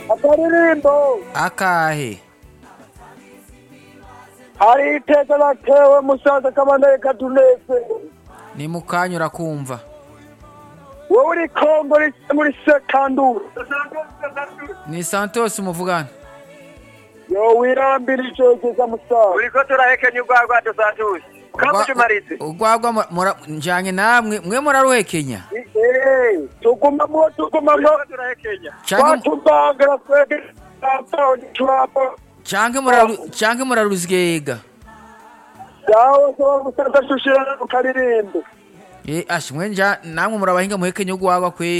akaririmbo akahe hari iteka natewe musaza kabanaye katunese ni mukanyura kumva wowe uri Kongo muri sekanduru ni Santos muvugana yo wirambira icogeza musaza uriko turahekenya urwagwa Santos kamujumaritse urwagwa njanye namwe mwe muraruhekenya tuguma turahekenya watubangara twege turapo canke muraruzigega yawe so musaza shushira ku karirimbo ashimwe namwe murabahinga muhekenya urwagwa kwe